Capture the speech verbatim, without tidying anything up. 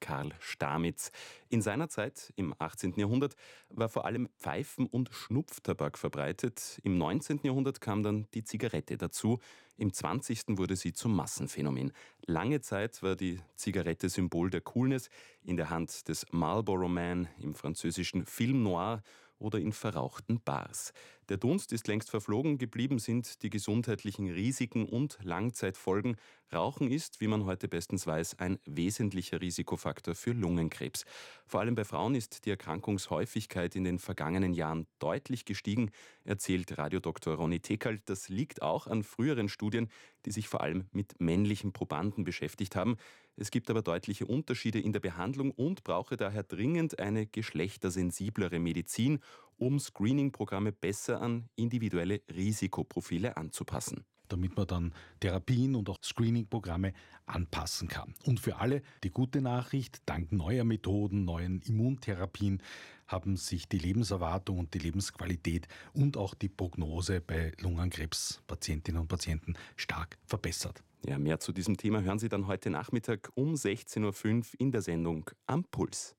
Karl Stamitz. In seiner Zeit, im achtzehnten Jahrhundert, war vor allem Pfeifen- und Schnupftabak verbreitet. Im neunzehnten Jahrhundert kam dann die Zigarette dazu. Im zwanzigsten wurde sie zum Massenphänomen. Lange Zeit war die Zigarette Symbol der Coolness in der Hand des Marlboro Man, im französischen Film Noir oder in verrauchten Bars. Der Dunst ist längst verflogen, geblieben sind die gesundheitlichen Risiken und Langzeitfolgen. Rauchen ist, wie man heute bestens weiß, ein wesentlicher Risikofaktor für Lungenkrebs. Vor allem bei Frauen ist die Erkrankungshäufigkeit in den vergangenen Jahren deutlich gestiegen, erzählt Radiodoktor Ronny Tekal. Das liegt auch an früheren Studien, die sich vor allem mit männlichen Probanden beschäftigt haben. Es gibt aber deutliche Unterschiede in der Behandlung und brauche daher dringend eine geschlechtersensiblere Medizin, um Screening-Programme besser an individuelle Risikoprofile anzupassen. Damit man dann Therapien und auch Screening-Programme anpassen kann. Und für alle die gute Nachricht: Dank neuer Methoden, neuen Immuntherapien haben sich die Lebenserwartung und die Lebensqualität und auch die Prognose bei Lungenkrebspatientinnen und Patienten stark verbessert. Ja, mehr zu diesem Thema hören Sie dann heute Nachmittag um sechzehn Uhr fünf in der Sendung Am Puls.